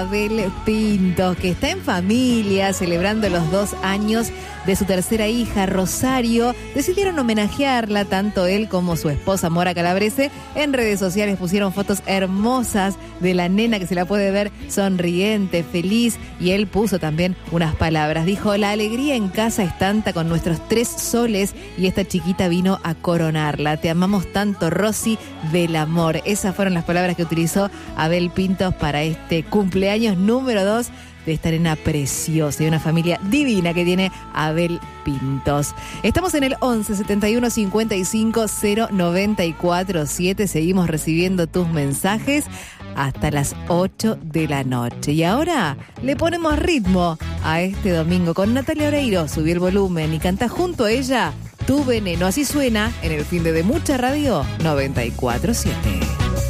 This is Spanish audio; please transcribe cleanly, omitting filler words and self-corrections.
Abel Pintos, que está en familia celebrando los 2 años de su tercera hija, Rosario. Decidieron homenajearla, tanto él como su esposa, Mora Calabrese. En redes sociales pusieron fotos hermosas de la nena, que se la puede ver sonriente, feliz, y él puso también unas palabras. Dijo: la alegría en casa es tanta con nuestros 3 soles y esta chiquita vino a coronarla. Te amamos tanto, Rosy, del amor. Esas fueron las palabras que utilizó Abel Pintos para este cumpleaños número 2 de esta nena preciosa y una familia divina que tiene Abel Pintos. Estamos en el 11 71 55 094 7. Seguimos recibiendo tus mensajes hasta las 8 de la noche. Y ahora le ponemos ritmo a este domingo con Natalia Oreiro. Subí el volumen y canta junto a ella Tu Veneno. Así suena en el fin de Mucha Radio 94.7.